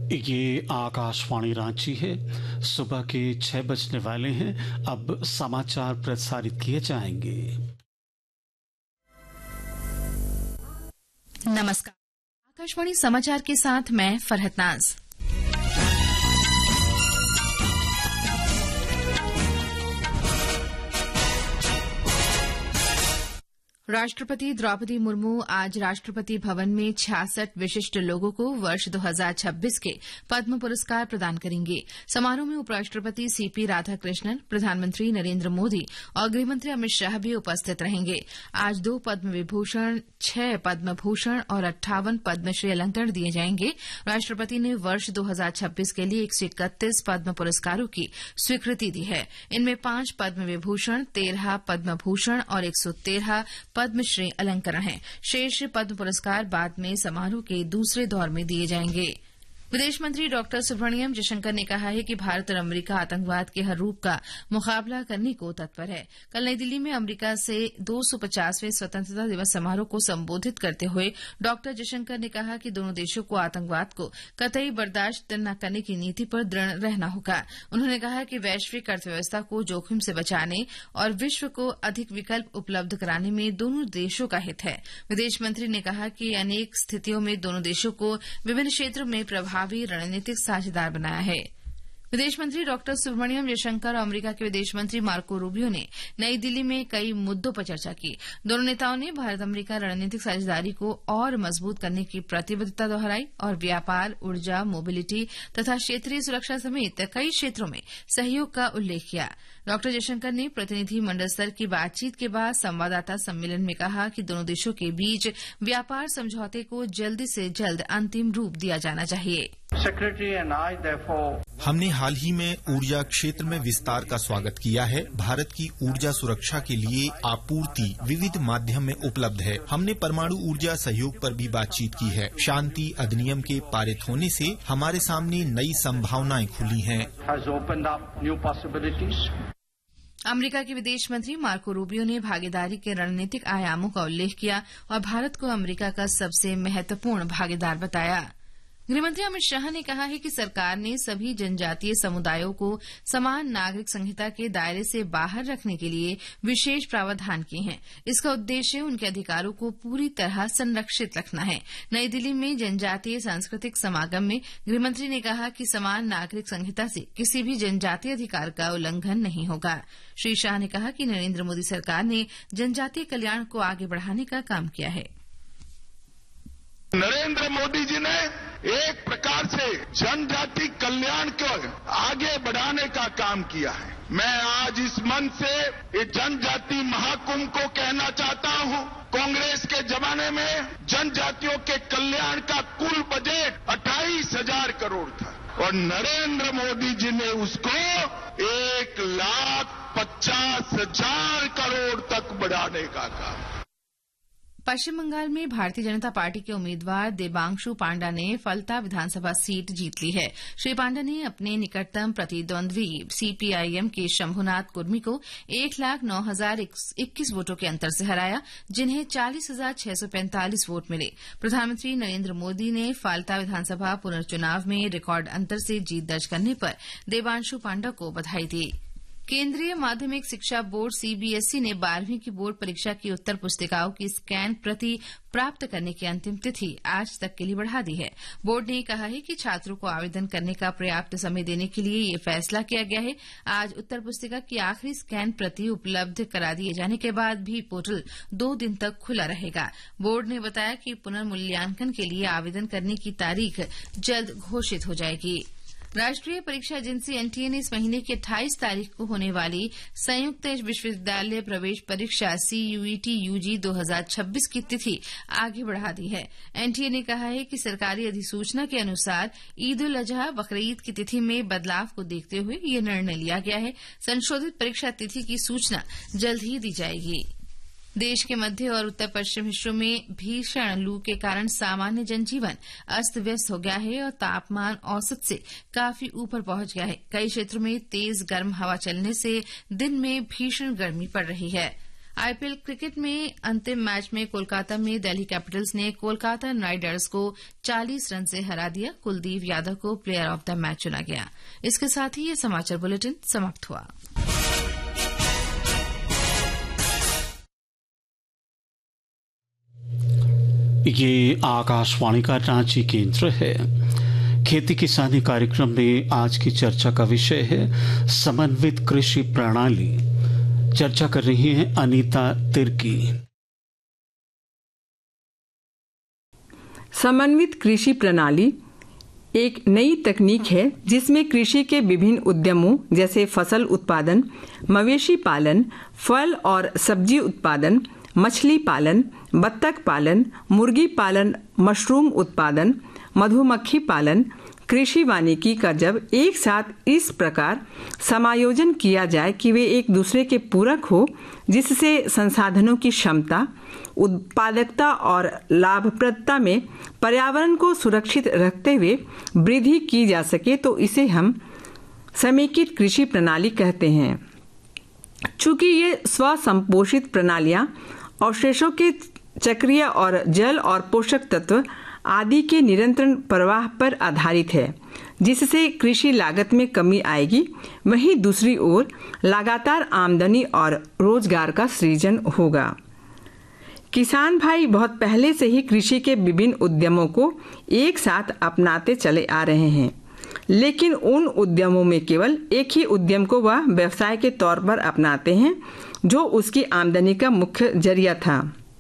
ये आकाशवाणी रांची है। सुबह के 6 बजने वाले हैं। अब समाचार प्रसारित किए जाएंगे। नमस्कार, आकाशवाणी समाचार के साथ मैं फरहत नाज। राष्ट्रपति द्रौपदी मुर्मू आज राष्ट्रपति भवन में 66 विशिष्ट लोगों को वर्ष 2026 के पद्म पुरस्कार प्रदान करेंगे। समारोह में उपराष्ट्रपति सीपी राधाकृष्णन, प्रधानमंत्री नरेंद्र मोदी और गृहमंत्री अमित शाह भी उपस्थित रहेंगे। आज 2 पद्म विभूषण, 6 पद्म भूषण और 58 पद्मश्री अलंकरण दिए जाएंगे। राष्ट्रपति ने वर्ष 2026 के लिए 131 पद्म पुरस्कारों की स्वीकृति दी है। इनमें 5 पद्म विभूषण, 13 पद्म भूषण और 113 पद्मश्री अलंकरण हैं। शेष पद्म पुरस्कार बाद में समारोह के दूसरे दौर में दिए जाएंगे। विदेश मंत्री डॉक्टर सुब्रमण्यम जयशंकर ने कहा है कि भारत और अमेरिका आतंकवाद के हर रूप का मुकाबला करने को तत्पर है। कल नई दिल्ली में अमेरिका से 250वें स्वतंत्रता दिवस समारोह को संबोधित करते हुए डॉक्टर जयशंकर ने कहा कि दोनों देशों को आतंकवाद को कतई बर्दाश्त न करने की नीति पर दृढ़ रहना होगा। उन्होंने कहा कि वैश्विक अर्थव्यवस्था को जोखिम से बचाने और विश्व को अधिक विकल्प उपलब्ध कराने में दोनों देशों का हित है। विदेश मंत्री ने कहा कि अनेक स्थितियों में दोनों देशों को विभिन्न क्षेत्रों में प्रभावी रणनीतिक साझेदार बनाया है। विदेश मंत्री डॉक्टर सुब्रमण्यम जयशंकर और अमेरिका के विदेश मंत्री मार्को रूबियो ने नई दिल्ली में कई मुद्दों पर चर्चा की। दोनों नेताओं ने भारत अमेरिका रणनीतिक साझेदारी को और मजबूत करने की प्रतिबद्धता दोहराई और व्यापार, ऊर्जा, मोबिलिटी तथा क्षेत्रीय सुरक्षा समेत कई क्षेत्रों में सहयोग का उल्लेख किया। डॉक्टर जयशंकर ने प्रतिनिधि मंडल स्तर की बातचीत के बाद संवाददाता सम्मेलन में कहा कि दोनों देशों के बीच व्यापार समझौते को जल्द से जल्द अंतिम रूप दिया जाना चाहिए। हमने हाल ही में ऊर्जा क्षेत्र में विस्तार का स्वागत किया है। भारत की ऊर्जा सुरक्षा के लिए आपूर्ति विविध माध्यम में उपलब्ध है। हमने परमाणु ऊर्जा सहयोग पर भी बातचीत की है। शांति अधिनियम के पारित होने से हमारे सामने नई संभावनाएं खुली हैं। अमेरिका के विदेश मंत्री मार्को रूबियो ने भागीदारी के रणनीतिक आयामों का उल्लेख किया और भारत को अमेरिका का सबसे महत्वपूर्ण भागीदार बताया। गृहमंत्री अमित शाह ने कहा है कि सरकार ने सभी जनजातीय समुदायों को समान नागरिक संहिता के दायरे से बाहर रखने के लिए विशेष प्रावधान किए हैं। इसका उद्देश्य उनके अधिकारों को पूरी तरह संरक्षित रखना है। नई दिल्ली में जनजातीय सांस्कृतिक समागम में गृहमंत्री ने कहा कि समान नागरिक संहिता से किसी भी जनजातीय अधिकार का उल्लंघन नहीं होगा। श्री शाह ने कहा कि नरेंद्र मोदी सरकार ने जनजातीय कल्याण को आगे बढ़ाने का काम किया है। नरेंद्र मोदी जी ने एक प्रकार से जनजाति कल्याण को आगे बढ़ाने का काम किया है। मैं आज इस मंच से इस जनजाति महाकुंभ को कहना चाहता हूं, कांग्रेस के जमाने में जनजातियों के कल्याण का कुल बजट 28,000 करोड़ था और नरेंद्र मोदी जी ने उसको 1,50,000 करोड़ तक बढ़ाने का काम। पश्चिम बंगाल में भारतीय जनता पार्टी के उम्मीदवार देबांशु पांडा ने फलता विधानसभा सीट जीत ली है। श्री पांडा ने अपने निकटतम प्रतिद्वंद्वी सीपीआईएम के शंभुनाथ कुर्मी को 1,09,021 वोटों के अंतर से हराया, जिन्हें 40,645 वोट मिले। प्रधानमंत्री नरेंद्र मोदी ने फलता विधानसभा पुनर्चुनाव में रिकॉर्ड अंतर से जीत दर्ज करने पर देबांशु पांडा को बधाई दी। केंद्रीय माध्यमिक शिक्षा बोर्ड सीबीएसई ने 12वीं की बोर्ड परीक्षा की उत्तर पुस्तिकाओं की स्कैन प्रति प्राप्त करने की अंतिम तिथि आज तक के लिए बढ़ा दी है। बोर्ड ने कहा है कि छात्रों को आवेदन करने का पर्याप्त समय देने के लिए ये फैसला किया गया है। आज उत्तर पुस्तिका की आखिरी स्कैन प्रति उपलब्ध करा दिए जाने के बाद भी पोर्टल 2 दिन तक खुला रहेगा। बोर्ड ने बताया कि पुनर्मूल्यांकन के लिए आवेदन करने की तारीख जल्द घोषित हो जाएगी। राष्ट्रीय परीक्षा एजेंसी एनटीए ने इस महीने की 28 तारीख को होने वाली संयुक्त विश्वविद्यालय प्रवेश परीक्षा सीयूईटी यूजी 2026 की तिथि आगे बढ़ा दी है। एनटीए ने कहा है कि सरकारी अधिसूचना के अनुसार ईद उल अजहा बकरीद की तिथि में बदलाव को देखते हुए यह निर्णय लिया गया है। संशोधित परीक्षा तिथि की सूचना जल्द ही दी जाएगी। देश के मध्य और उत्तर पश्चिम हिस्सों में भीषण लू के कारण सामान्य जनजीवन अस्त व्यस्त हो गया है और तापमान औसत से काफी ऊपर पहुंच गया है। कई क्षेत्रों में तेज गर्म हवा चलने से दिन में भीषण गर्मी पड़ रही है। आईपीएल क्रिकेट में अंतिम मैच में कोलकाता में दिल्ली कैपिटल्स ने कोलकाता नाइट राइडर्स को 40 रन से हरा दिया। कुलदीप यादव को प्लेयर ऑफ द मैच चुना गया। इसके साथ ही ये समाचार बुलेटिन समाप्त हुआ। ये आकाशवाणी का रांची केंद्र है। खेती किसानी कार्यक्रम में आज की चर्चा का विषय है समन्वित कृषि प्रणाली। चर्चा कर रही हैं अनीता तिर्की। समन्वित कृषि प्रणाली एक नई तकनीक है जिसमें कृषि के विभिन्न उद्यमों जैसे फसल उत्पादन, मवेशी पालन, फल और सब्जी उत्पादन, मछली पालन, बत्तख पालन, मुर्गी पालन, मशरूम उत्पादन, मधुमक्खी पालन, कृषि वानिकी का जब एक साथ इस प्रकार समायोजन किया जाए कि वे एक दूसरे के पूरक हो, जिससे संसाधनों की क्षमता, उत्पादकता और लाभप्रदता में पर्यावरण को सुरक्षित रखते हुए वृद्धि की जा सके, तो इसे हम समेकित कृषि प्रणाली कहते हैं। चूंकि ये स्वसंपोषित प्रणालियां अवशेषों के चक्रीय और जल और पोषक तत्व आदि के निरंतर प्रवाह पर आधारित है, जिससे कृषि लागत में कमी आएगी, वहीं दूसरी ओर लगातार आमदनी और रोजगार का सृजन होगा। किसान भाई बहुत पहले से ही कृषि के विभिन्न उद्यमों को एक साथ अपनाते चले आ रहे हैं, लेकिन उन उद्यमों में केवल एक ही उद्यम को वह व्यवसाय के तौर पर अपनाते हैं जो उसकी आमदनी का मुख्य जरिया था।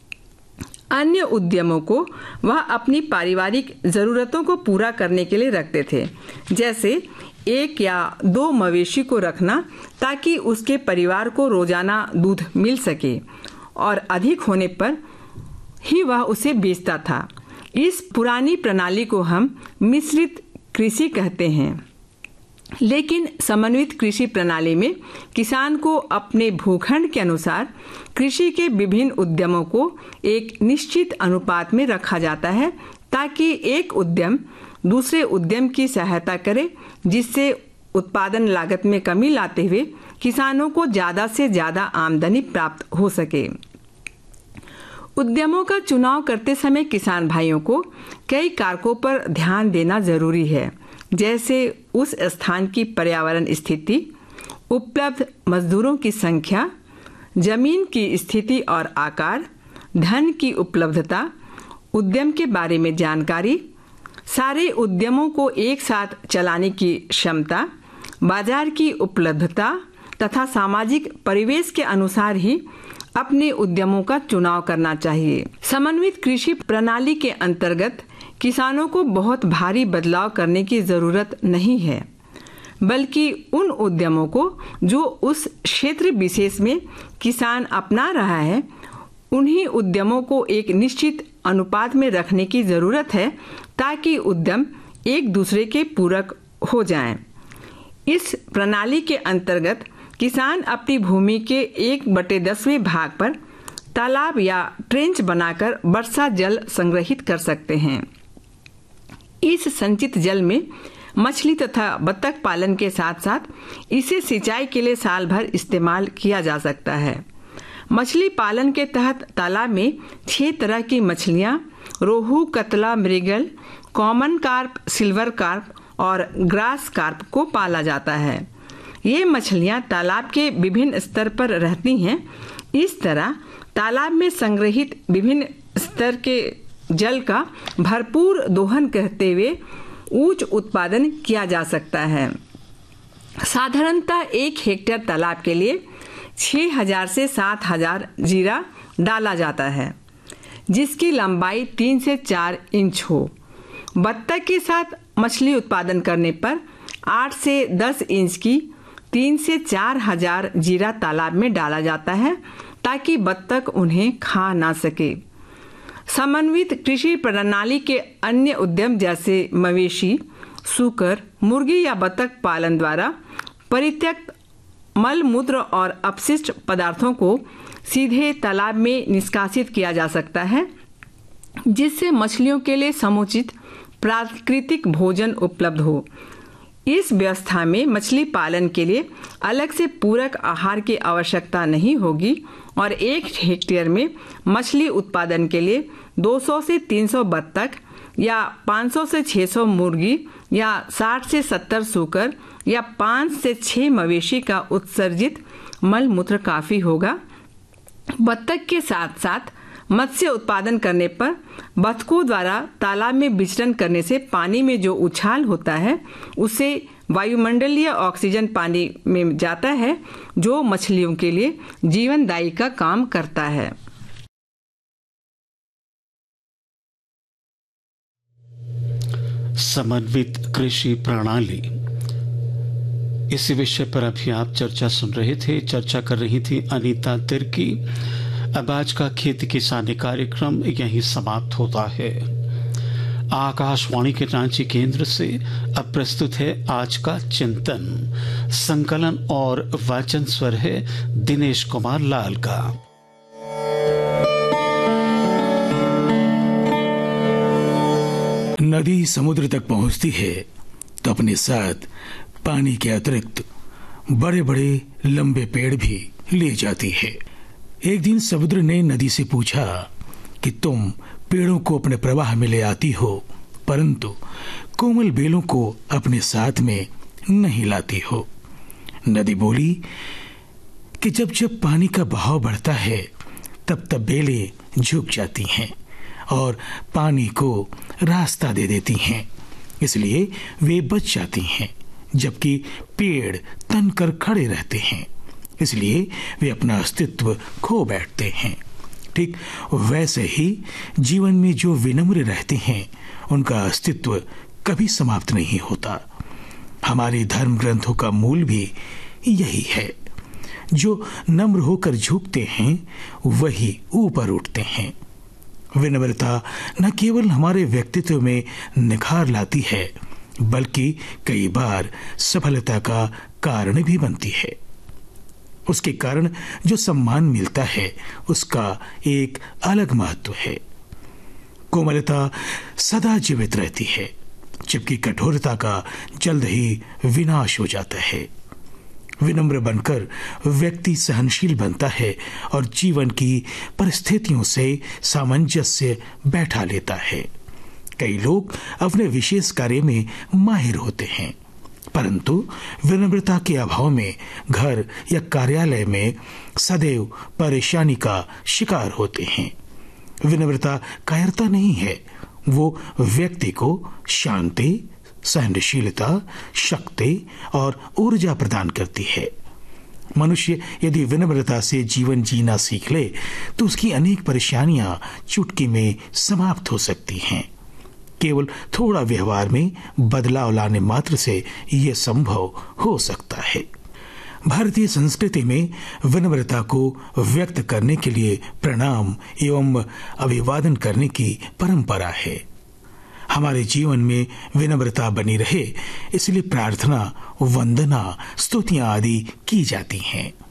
अन्य उद्यमों को वह अपनी पारिवारिक जरूरतों को पूरा करने के लिए रखते थे, जैसे 1 या 2 मवेशी को रखना ताकि उसके परिवार को रोजाना दूध मिल सके और अधिक होने पर ही वह उसे बेचता था। इस पुरानी प्रणाली को हम मिश्रित कृषि कहते हैं। लेकिन समन्वित कृषि प्रणाली में किसान को अपने भूखंड के अनुसार कृषि के विभिन्न उद्यमों को एक निश्चित अनुपात में रखा जाता है, ताकि एक उद्यम दूसरे उद्यम की सहायता करे, जिससे उत्पादन लागत में कमी लाते हुए किसानों को ज्यादा से ज्यादा आमदनी प्राप्त हो सके। उद्यमों का चुनाव करते समय किसान भाइयों को कई कारकों पर ध्यान देना जरूरी है, जैसे उस स्थान की पर्यावरण स्थिति, उपलब्ध मजदूरों की संख्या, जमीन की स्थिति और आकार, धन की उपलब्धता, उद्यम के बारे में जानकारी, सारे उद्यमों को एक साथ चलाने की क्षमता, बाजार की उपलब्धता तथा सामाजिक परिवेश के अनुसार ही अपने उद्यमों का चुनाव करना चाहिए। समन्वित कृषि प्रणाली के अंतर्गत किसानों को बहुत भारी बदलाव करने की जरूरत नहीं है, बल्कि उन उद्यमों को जो उस क्षेत्र विशेष में किसान अपना रहा है, उन्हीं उद्यमों को एक निश्चित अनुपात में रखने की जरूरत है, ताकि उद्यम एक दूसरे के पूरक हो जाएं। इस प्रणाली के अंतर्गत किसान अपनी भूमि के 1/10वें भाग पर तालाब या ट्रेंच बनाकर वर्षा जल संग्रहित कर सकते हैं। इस संचित जल में मछली तथा बत्तख पालन के साथ साथ इसे सिंचाई के लिए साल भर इस्तेमाल किया जा सकता है। मछली पालन के तहत तालाब में 6 तरह की मछलियां रोहू, कतला, मृगल, कॉमन कार्प, सिल्वर कार्प और ग्रास कार्प को पाला जाता है। ये मछलियां तालाब के विभिन्न स्तर पर रहती हैं। इस तरह तालाब में संग्रहित विभिन्न स्तर के जल का भरपूर दोहन करते हुए उच्च उत्पादन किया जा सकता है। साधारणतः 1 हेक्टेयर तालाब के लिए 6000 से 7000 जीरा डाला जाता है, जिसकी लंबाई 3 से 4 इंच हो। बत्तख के साथ मछली उत्पादन करने पर 8 से 10 इंच की 3 से 4000 जीरा तालाब में डाला जाता है, ताकि बत्तख उन्हें खा ना सके। समन्वित कृषि प्रणाली के अन्य उद्यम जैसे मवेशी, सूकर, मुर्गी या बत्तख पालन द्वारा परित्यक्त मल मूत्र और अपशिष्ट पदार्थों को सीधे तालाब में निष्कासित किया जा सकता है, जिससे मछलियों के लिए समुचित प्राकृतिक भोजन उपलब्ध हो। इस व्यवस्था में मछली पालन के लिए अलग से पूरक आहार की आवश्यकता नहीं होगी और 1 हेक्टेयर में मछली उत्पादन के लिए 200 से 300 बत्तख या 500 से 600 मुर्गी या 60 से 70 सूकर या 5 से 6 मवेशी का उत्सर्जित मल मूत्र काफी होगा। बत्तख के साथ साथ मत्स्य उत्पादन करने पर बतखों द्वारा तालाब में विचरण करने से पानी में जो उछाल होता है उससे वायुमंडलीय ऑक्सीजन पानी में जाता है, जो मछलियों के लिए जीवनदायी का काम करता है। समन्वित कृषि प्रणाली, इसी विषय पर अभी आप चर्चा सुन रहे थे। चर्चा कर रही थी अनीता तिर्की। अब आज का खेती किसानी कार्यक्रम यहीं समाप्त होता है। आकाशवाणी के रांची केंद्र से अब प्रस्तुत है आज का चिंतन। संकलन और वाचन स्वर है दिनेश कुमार लाल का। नदी समुद्र तक पहुंचती है तो अपने साथ पानी के अतिरिक्त बड़े बड़े लंबे पेड़ भी ले जाती है। एक दिन समुद्र ने नदी से पूछा कि तुम पेड़ों को अपने प्रवाह में ले आती हो, परंतु कोमल बेलों को अपने साथ में नहीं लाती हो। नदी बोली कि जब जब पानी का बहाव बढ़ता है तब तब बेलें झुक जाती हैं और पानी को रास्ता दे देती हैं, इसलिए वे बच जाती हैं, जबकि पेड़ तन कर खड़े रहते हैं, इसलिए वे अपना अस्तित्व खो बैठते हैं। ठीक वैसे ही जीवन में जो विनम्र रहते हैं उनका अस्तित्व कभी समाप्त नहीं होता। हमारे धर्म ग्रंथों का मूल भी यही है। जो नम्र होकर झुकते हैं वही ऊपर उठते हैं। विनम्रता न केवल हमारे व्यक्तित्व में निखार लाती है, बल्कि कई बार सफलता का कारण भी बनती है। उसके कारण जो सम्मान मिलता है उसका एक अलग महत्व है। कोमलता सदा जीवित रहती है, जबकि कठोरता का जल्द ही विनाश हो जाता है। विनम्र बनकर व्यक्ति सहनशील बनता है और जीवन की परिस्थितियों से सामंजस्य बैठा लेता है। कई लोग अपने विशेष कार्य में माहिर होते हैं, परंतु विनम्रता के अभाव में घर या कार्यालय में सदैव परेशानी का शिकार होते हैं। विनम्रता कायरता नहीं है, वो व्यक्ति को शांति, सहनशीलता, शक्ति और ऊर्जा प्रदान करती है। मनुष्य यदि विनम्रता से जीवन जीना सीख ले तो उसकी अनेक परेशानियां चुटकी में समाप्त हो सकती हैं। केवल थोड़ा व्यवहार में बदलाव लाने मात्र से यह संभव हो सकता है। भारतीय संस्कृति में विनम्रता को व्यक्त करने के लिए प्रणाम एवं अभिवादन करने की परंपरा है। हमारे जीवन में विनम्रता बनी रहे, इसलिए प्रार्थना, वंदना, स्तुतियां आदि की जाती हैं।